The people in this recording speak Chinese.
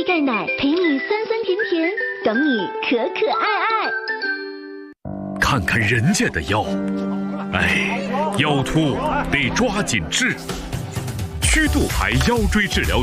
钙奶，陪你酸酸甜甜，懂你可可爱爱。 看看人家的腰，哎，腰突得抓紧治。曲度牌腰椎治疗